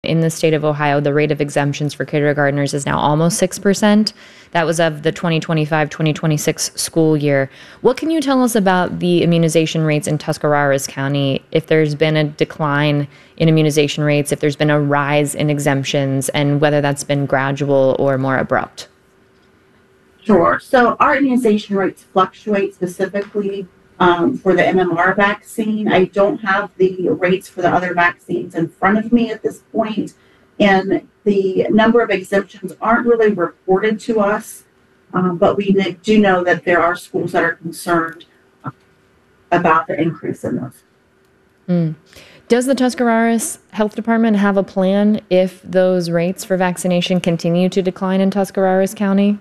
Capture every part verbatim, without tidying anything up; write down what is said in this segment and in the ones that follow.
in the state of Ohio, the rate of exemptions for kindergartners is now almost six percent. That was of the twenty twenty-five twenty twenty-six school year. What can you tell us about the immunization rates in Tuscarawas County, if there's been a decline in immunization rates, if there's been a rise in exemptions, and whether that's been gradual or more abrupt? Sure. So our immunization rates fluctuate specifically um, for the M M R vaccine. I don't have the rates for the other vaccines in front of me at this point, and the number of exemptions aren't really reported to us, um, but we do know that there are schools that are concerned about the increase in those. Mm. Does the Tuscarawas Health Department have a plan if those rates for vaccination continue to decline in Tuscarawas County?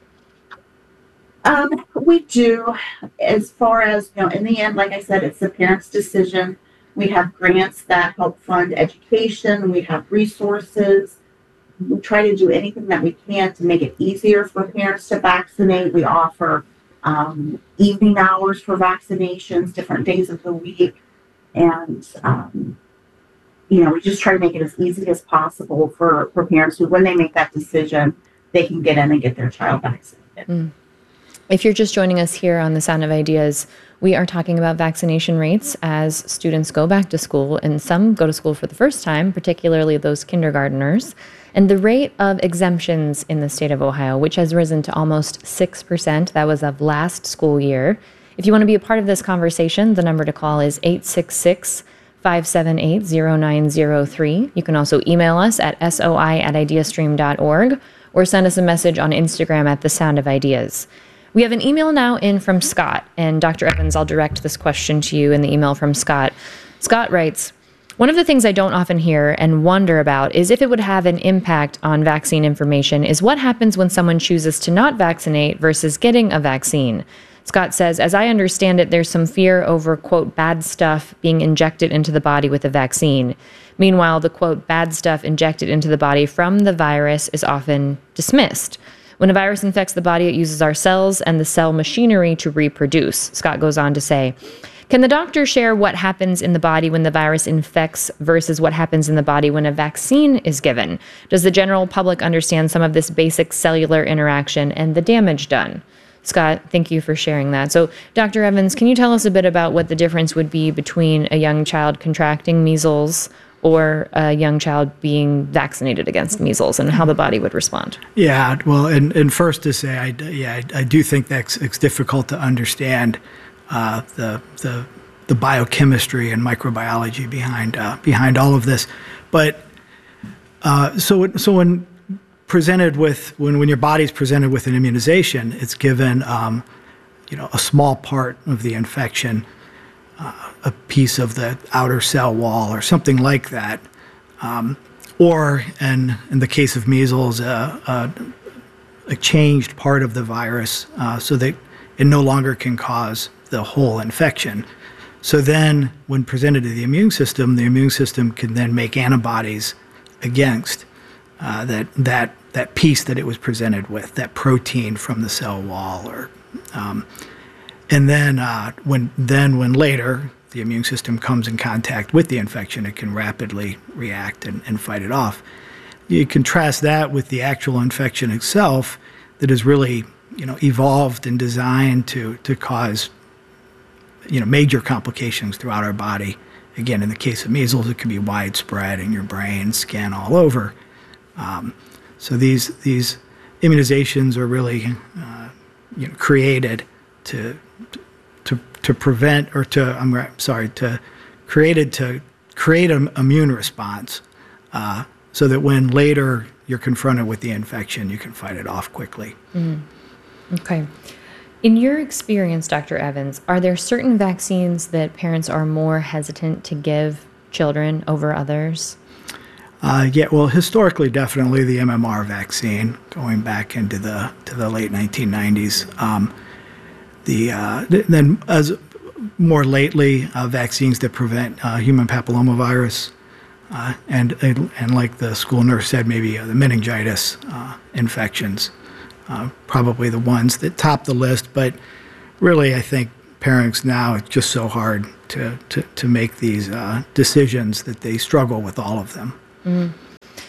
Um, we do. As far as, you know, in the end, like I said, it's the parents' decision. We have grants that help fund education. We have resources. We try to do anything that we can to make it easier for parents to vaccinate. We offer um, evening hours for vaccinations, different days of the week. And, um, you know, we just try to make it as easy as possible for, for parents who, when they make that decision, they can get in and get their child vaccinated. Mm. If you're just joining us here on The Sound of Ideas, we are talking about vaccination rates as students go back to school, and some go to school for the first time, particularly those kindergartners, and the rate of exemptions in the state of Ohio, which has risen to almost six percent. That was of last school year. If you want to be a part of this conversation, the number to call is eight six six, five seven eight, zero nine zero three. You can also email us at soi at ideastream dot org or send us a message on Instagram at The Sound of Ideas. We have an email now in from Scott, and Doctor Evans, I'll direct this question to you in the email from Scott. Scott writes, one of the things I don't often hear and wonder about is if it would have an impact on vaccine information is what happens when someone chooses to not vaccinate versus getting a vaccine. Scott says, as I understand it, there's some fear over, quote, bad stuff being injected into the body with a vaccine. Meanwhile, the, quote, bad stuff injected into the body from the virus is often dismissed. When a virus infects the body, it uses our cells and the cell machinery to reproduce. Scott goes on to say, can the doctor share what happens in the body when the virus infects versus what happens in the body when a vaccine is given? Does the general public understand some of this basic cellular interaction and the damage done? Scott, thank you for sharing that. So, Doctor Evans, can you tell us a bit about what the difference would be between a young child contracting measles or a young child being vaccinated against measles and how the body would respond? Yeah, well, and, and first to say, I, yeah, I, I do think that's it's difficult to understand uh, the, the the biochemistry and microbiology behind uh, behind all of this. But uh, so so when presented with when when your body's presented with an immunization, it's given um, you know a small part of the infection. Uh, a piece of the outer cell wall or something like that. Um, or, in, in the case of measles, uh, uh, a changed part of the virus uh, so that it no longer can cause the whole infection. So then, when presented to the immune system, the immune system can then make antibodies against uh, that, that, that piece that it was presented with, that protein from the cell wall. Or um, And then, uh, when then when later the immune system comes in contact with the infection, it can rapidly react and, and fight it off. You contrast that with the actual infection itself, that is really, you know, evolved and designed to to cause, you know, major complications throughout our body. Again, in the case of measles, it can be widespread in your brain, skin, all over. Um, so these these immunizations are really, uh, you know, created to. To, to prevent or to I'm sorry to created to create an immune response uh, so that when later you're confronted with the infection, you can fight it off quickly. Mm. Okay. In your experience, Doctor Evans, are there certain vaccines that parents are more hesitant to give children over others? Uh, yeah, well, historically, definitely the M M R vaccine, going back into the to the late nineteen nineties. Um, The, uh, then, as more lately, uh, vaccines that prevent uh, human papillomavirus, uh, and, and and like the school nurse said, maybe uh, the meningitis uh, infections, uh, probably the ones that top the list. But really, I think parents now, it's just so hard to to, to make these uh, decisions that they struggle with all of them. Mm.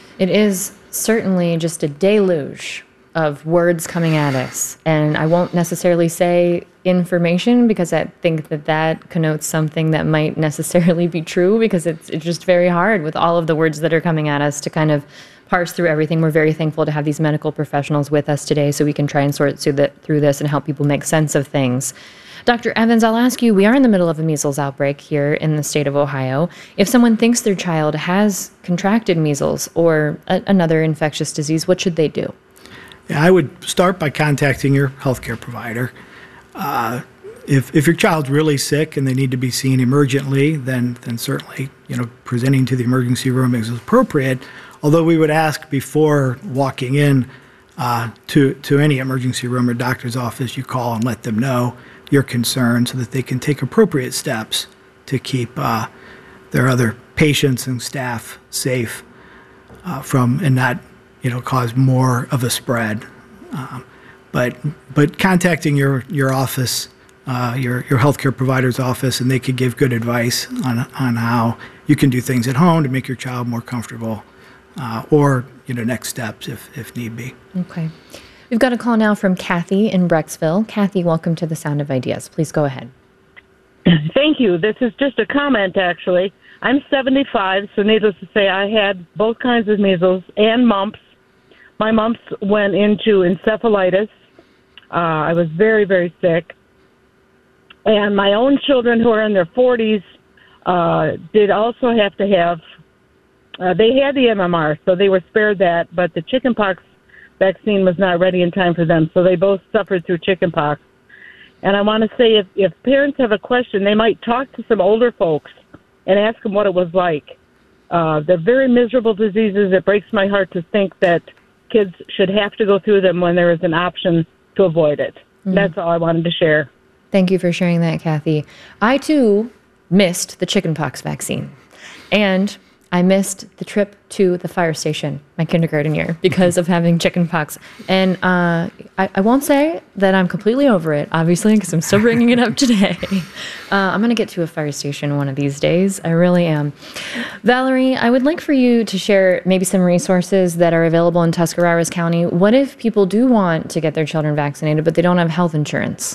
It is certainly just a deluge of words coming at us. And I won't necessarily say information because I think that that connotes something that might necessarily be true, because it's, it's just very hard with all of the words that are coming at us to kind of parse through everything. We're very thankful to have these medical professionals with us today so we can try and sort through, the, through this and help people make sense of things. Doctor Evans, I'll ask you, we are in the middle of a measles outbreak here in the state of Ohio. If someone thinks their child has contracted measles or a, another infectious disease, what should they do? Yeah, I would start by contacting your healthcare provider. Uh, if if your child's really sick and they need to be seen emergently, then then certainly, you know, presenting to the emergency room is appropriate. Although we would ask before walking in uh, to to any emergency room or doctor's office, you call and let them know your concern so that they can take appropriate steps to keep uh, their other patients and staff safe uh, from and not, you know, cause more of a spread. Um, but but contacting your your office, uh, your your healthcare provider's office, and they could give good advice on on how you can do things at home to make your child more comfortable, uh, or you know, next steps if if need be. Okay. We've got a call now from Kathy in Brecksville. Kathy, welcome to the Sound of Ideas. Please go ahead. Thank you. This is just a comment, actually. I'm seventy-five, so needless to say, I had both kinds of measles and mumps. My mumps went into encephalitis. Uh, I was very, very sick. And my own children who are in their forties uh, did also have to have, uh, they had the M M R, so they were spared that, but the chickenpox vaccine was not ready in time for them, so they both suffered through chickenpox. And I want to say, if, if parents have a question, they might talk to some older folks and ask them what it was like. Uh, they're very miserable diseases. It breaks my heart to think that kids should have to go through them when there is an option to avoid it. Mm. That's all I wanted to share. Thank you for sharing that, Kathy. I, too, missed the chickenpox vaccine. And I missed the trip to the fire station my kindergarten year because of having chickenpox. And uh, I, I won't say that I'm completely over it, obviously, because I'm still bringing it up today. Uh, I'm going to get to a fire station one of these days. I really am. Valerie, I would like for you to share maybe some resources that are available in Tuscarawas County. What if people do want to get their children vaccinated, but they don't have health insurance?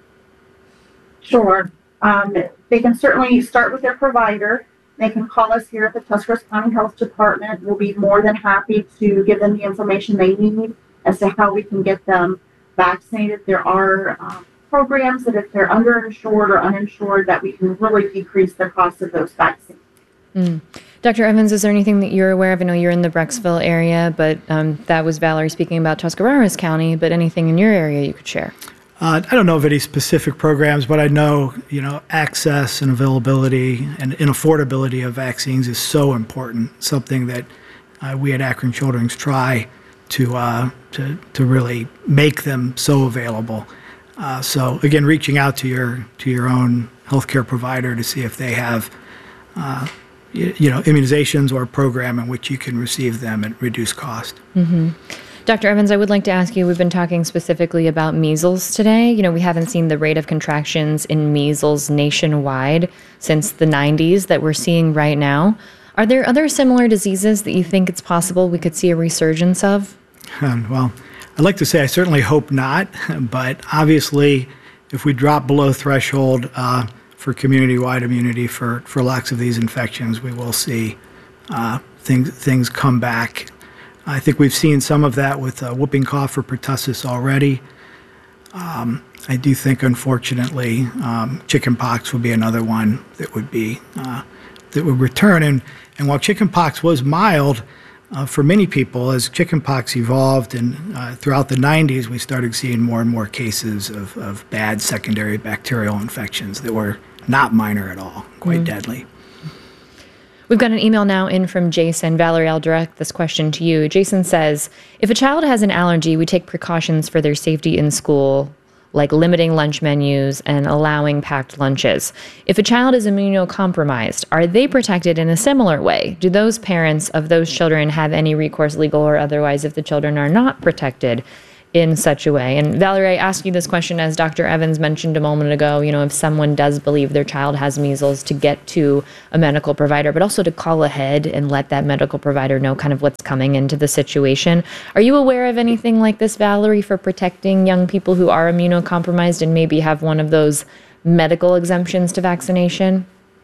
Sure. Um, they can certainly start with their provider. They can call us here at the Tuscarawas County Health Department. We'll be more than happy to give them the information they need as to how we can get them vaccinated. There are um, programs that if they're underinsured or uninsured, that we can really decrease the cost of those vaccines. Mm. Doctor Evans, is there anything that you're aware of? I know you're in the Brecksville area, but um, that was Valerie speaking about Tuscarawas County, but anything in your area you could share? Uh, I don't know of any specific programs, but I know, you know, access and availability and, and affordability of vaccines is so important, something that uh, we at Akron Children's try to, uh, to, to really make them so available. Uh, so again, reaching out to your, to your own healthcare provider to see if they have, uh, you, you know, immunizations or a program in which you can receive them at reduced cost. Mm-hmm. Doctor Evans, I would like to ask you, we've been talking specifically about measles today. You know, we haven't seen the rate of contractions in measles nationwide since the nineties that we're seeing right now. Are there other similar diseases that you think it's possible we could see a resurgence of? Um, well, I'd like to say I certainly hope not, but obviously if we drop below threshold uh, for community-wide immunity for, for lots of these infections, we will see uh, things, things come back. I think we've seen some of that with uh, whooping cough or pertussis already. Um, I do think, unfortunately, um, chickenpox would be another one that would be uh, that would return. And and while chickenpox was mild uh, for many people, as chickenpox evolved and uh, throughout the nineties, we started seeing more and more cases of, of bad secondary bacterial infections that were not minor at all, quite mm. deadly. We've got an email now in from Jason. Valerie, I'll direct this question to you. Jason says, if a child has an allergy, we take precautions for their safety in school, like limiting lunch menus and allowing packed lunches. If a child is immunocompromised, are they protected in a similar way? Do those parents of those children have any recourse, legal or otherwise, if the children are not protected? in such a way. And Valerie, I asked you this question, as Doctor Evans mentioned a moment ago, you know, if someone does believe their child has measles, to get to a medical provider, but also to call ahead and let that medical provider know kind of what's coming into the situation. Are you aware of anything like this, Valerie, for protecting young people who are immunocompromised and maybe have one of those medical exemptions to vaccination?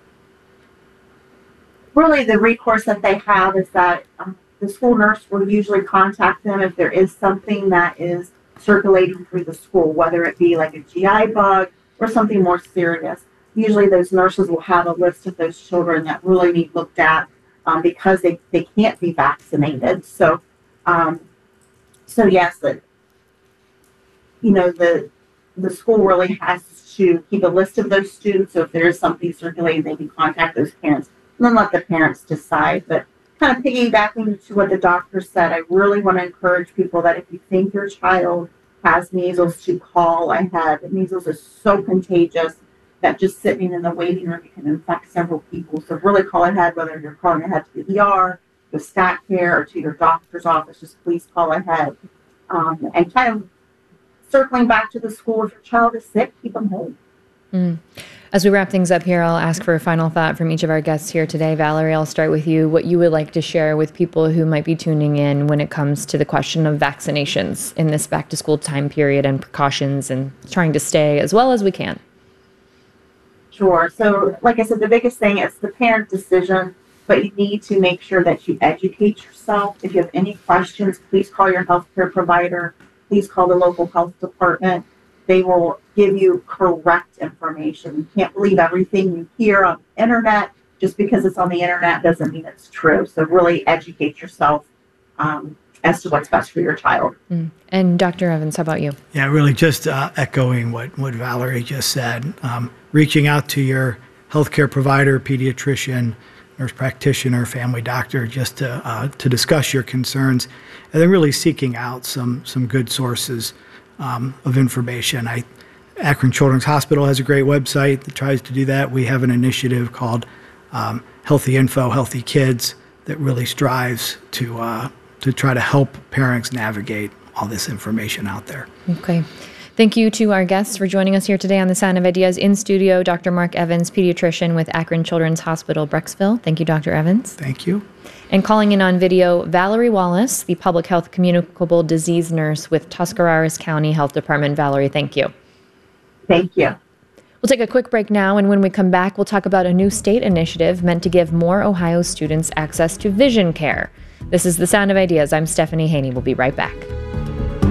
Really, the recourse that they have is that um, the school nurse will usually contact them if there is something that is circulating through the school, whether it be like a G I bug or something more serious. Usually those nurses will have a list of those children that really need looked at um, because they, they can't be vaccinated. So, um, so yes, the, you know, the, the school really has to keep a list of those students. So if there is something circulating, they can contact those parents and then let the parents decide. But kind of piggybacking to what the doctor said, I really want to encourage people that if you think your child has measles, to call ahead. Measles is so contagious that just sitting in the waiting room, you can infect several people. So really call ahead, whether you're calling ahead to the E R, to stat care, or to your doctor's office, just please call ahead. Um, and kind of circling back to the school, if your child is sick, keep them home. Mm. As we wrap things up here, I'll ask for a final thought from each of our guests here today. Valerie, I'll start with you. What you would like to share with people who might be tuning in when it comes to the question of vaccinations in this back-to-school time period and precautions and trying to stay as well as we can. Sure. So, like I said, the biggest thing is the parent decision, but you need to make sure that you educate yourself. If you have any questions, please call your healthcare provider. Please call the local health department. They will give you correct information. You can't believe everything you hear on the internet. Just because it's on the internet doesn't mean it's true. So really educate yourself um, as to what's best for your child. Mm. And Doctor Evans, how about you? Yeah, really just uh, echoing what, what Valerie just said. Um, reaching out to your healthcare provider, pediatrician, nurse practitioner, family doctor, just to, uh, to discuss your concerns, and then really seeking out some, some good sources Um, of information. I, Akron Children's Hospital has a great website that tries to do that. We have an initiative called um, Healthy Info, Healthy Kids that really strives to uh, to try to help parents navigate all this information out there. Okay. Thank you to our guests for joining us here today on The Sound of Ideas. In studio, Doctor Mark Evans, pediatrician with Akron Children's Hospital, Brecksville. Thank you, Doctor Evans. Thank you. And calling in on video, Valerie Wallace, the public health communicable disease nurse with Tuscarawas County Health Department. Valerie, thank you. Thank you. We'll take a quick break now, and when we come back, we'll talk about a new state initiative meant to give more Ohio students access to vision care. This is The Sound of Ideas. I'm Stephanie Haney. We'll be right back.